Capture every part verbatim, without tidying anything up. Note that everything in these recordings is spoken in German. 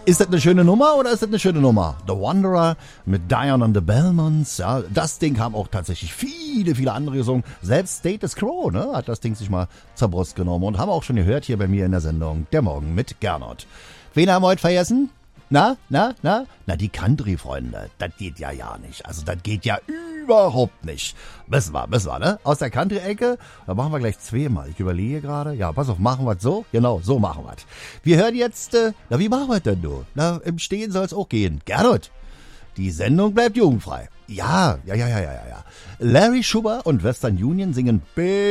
Ist das eine schöne Nummer oder ist das eine schöne Nummer? The Wanderer mit Dion and the Belmonts. Ja, das Ding haben auch tatsächlich viele, viele andere gesungen. Selbst Status Quo, ne, hat das Ding sich mal zur Brust genommen und haben auch schon gehört hier bei mir in der Sendung Der Morgen mit Gernot. Wen haben wir heute vergessen? Na, na, na? Na, die Country-Freunde. Das geht ja ja nicht. Also, das geht ja überhaupt nicht. Müssen wir, müssen wir, ne? Aus der Country-Ecke. Da machen wir gleich zweimal. Ich überlege gerade. Ja, pass auf, machen wir es so? Genau, so machen wir es. Wir hören jetzt, äh, na, wie machen wir es denn, du? Na, im Stehen soll es auch gehen. Gernot, die Sendung bleibt jugendfrei. Ja, ja, ja, ja, ja, ja. Larry Schubert und Western Union singen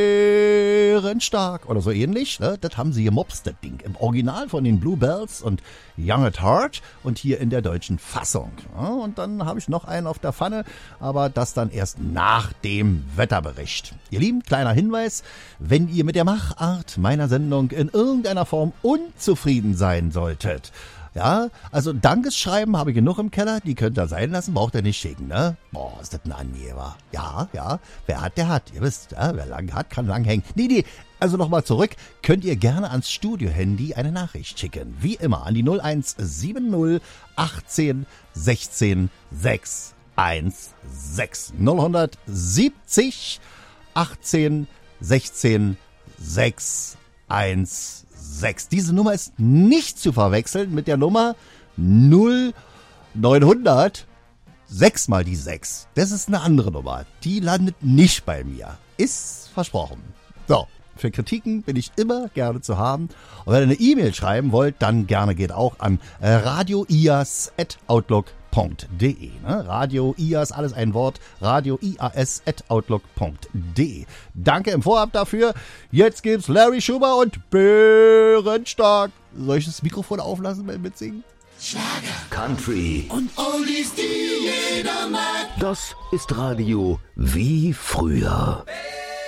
bärenstark oder so ähnlich. Ne? Das haben sie gemobst, das Ding. Im Original von den Bluebells und Young at Heart und hier in der deutschen Fassung. Ja, und dann habe ich noch einen auf der Pfanne, aber das dann erst nach dem Wetterbericht. Ihr Lieben, kleiner Hinweis, wenn ihr mit der Machart meiner Sendung in irgendeiner Form unzufrieden sein solltet, ja, also Dankeschreiben habe ich genug im Keller, die könnt ihr sein lassen, braucht ihr nicht schicken, ne? Boah, ist das ein Angeber. Ja, ja, wer hat, der hat. Ihr wisst, ja, wer lang hat, kann lang hängen. Nee, nee, also nochmal zurück, könnt ihr gerne ans Studio-Handy eine Nachricht schicken. Wie immer an die null eins sieben null achtzehn sechzehn sechs eins sechs. null siebzig achtzehn sechzehn sechs eins sechs. Diese Nummer ist nicht zu verwechseln mit der Nummer null neunhundert sechs mal die sechs. Das ist eine andere Nummer. Die landet nicht bei mir. Ist versprochen. So, für Kritiken bin ich immer gerne zu haben. Und wenn ihr eine E-Mail schreiben wollt, dann gerne geht auch an radioias at outlook punkt de. Ne? Radio Ias, alles ein Wort. radioias at outlook punkt de. Danke im Vorab dafür. Jetzt gibt's Larry Schubert und bärenstark. Soll ich das Mikrofon auflassen beim Mitsingen? Schlager, Country und Oldies, die jeder mag. Das ist Radio wie früher.